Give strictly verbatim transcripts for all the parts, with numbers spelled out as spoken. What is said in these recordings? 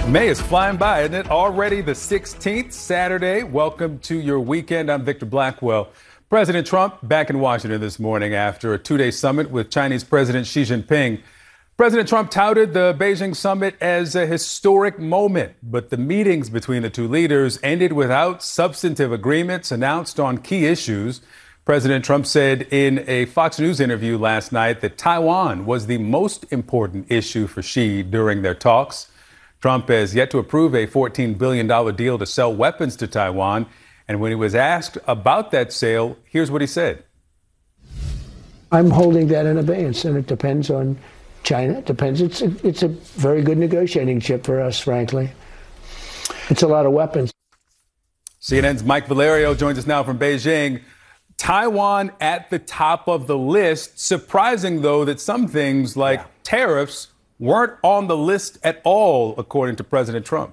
May is flying by, isn't it? Already the sixteenth, Saturday. Welcome to your weekend. I'm Victor Blackwell. President Trump back in Washington this morning after a two-day summit with Chinese President Xi Jinping. President Trump touted the Beijing summit as a historic moment, but the meetings between the two leaders ended without substantive agreements announced on key issues. President Trump said in a Fox News interview last night that Taiwan was the most important issue for Xi during their talks. Trump has yet to approve a fourteen billion dollars deal to sell weapons to Taiwan. And when he was asked about that sale, here's what he said. I'm holding that in abeyance, and it depends on China. It depends. It's a, it's a very good negotiating chip for us, frankly. It's a lot of weapons. C N N's Mike Valerio joins us now from Beijing. Taiwan at the top of the list. Surprising, though, that some things like yeah. tariffs weren't on the list at all, according to President Trump.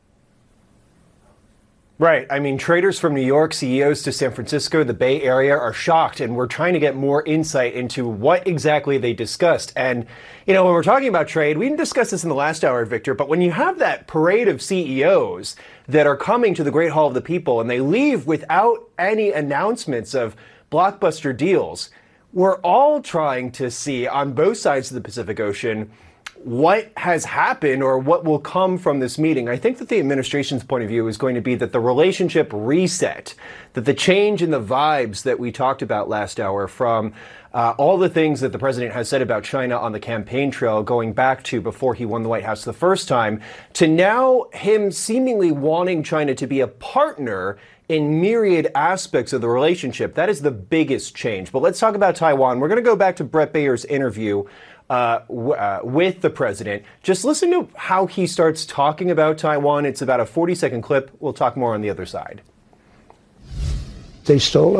Right. I mean, traders from New York, C E Os to San Francisco, the Bay Area are shocked, and we're trying to get more insight into what exactly they discussed. And, you know, when we're talking about trade, we didn't discuss this in the last hour, Victor, but when you have that parade of C E Os that are coming to the Great Hall of the People and they leave without any announcements of blockbuster deals, we're all trying to see on both sides of the Pacific Ocean what has happened or what will come from this meeting. I think that the administration's point of view is going to be that the relationship reset, that the change in the vibes that we talked about last hour from uh, all the things that the president has said about China on the campaign trail going back to before he won the White House the first time, to now him seemingly wanting China to be a partner in myriad aspects of the relationship. That is the biggest change. But let's talk about Taiwan. We're going to go back to Bret Baier's interview Uh, w- uh, with the president. Just listen to how he starts talking about Taiwan. It's about a forty second clip. We'll talk more on the other side. They stole